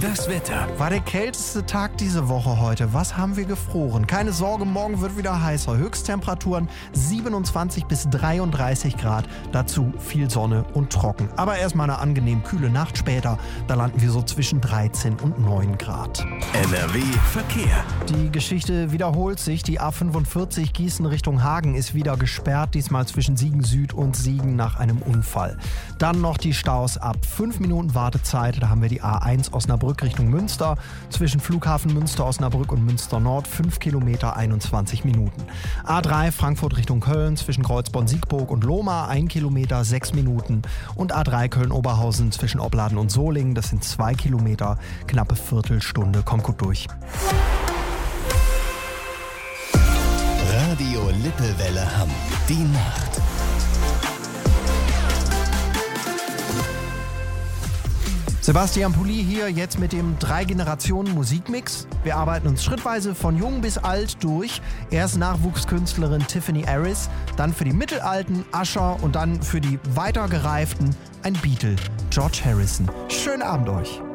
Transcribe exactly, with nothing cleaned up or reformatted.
Das Wetter. War der kälteste Tag diese Woche heute. Was haben wir gefroren? Keine Sorge, morgen wird wieder heißer. Höchsttemperaturen siebenundzwanzig bis dreiunddreißig Grad. Dazu viel Sonne und trocken. Aber erstmal eine angenehm kühle Nacht später. Da landen wir so zwischen dreizehn und neun Grad. N R W Verkehr. Die Geschichte wiederholt sich. Die A fünfundvierzig Gießen Richtung Hagen ist wieder gesperrt. Diesmal zwischen Siegen Süd und Siegen nach einem Unfall. Dann noch die Staus ab fünf Minuten Wartezeit. Da haben wir die A eins Osnabrück Richtung Münster. Zwischen Flughafen Münster Osnabrück und Münster Nord fünf Kilometer einundzwanzig Minuten. A drei Frankfurt Richtung Köln zwischen Kreuzborn Siegburg und Lohmar ein Kilometer sechs Minuten. Und A drei Köln-Oberhausen zwischen Opladen und Solingen. Das sind zwei Kilometer, knappe Viertelstunde. Kommt gut durch. Radio Lippewelle Hamm. Die Nacht. Sebastian Pulli hier jetzt mit dem Drei-Generationen-Musikmix. Wir arbeiten uns schrittweise von jung bis alt durch. Erst Nachwuchskünstlerin Tiffany Harris, dann für die Mittelalten Usher und dann für die weitergereiften ein Beatle, George Harrison. Schönen Abend euch.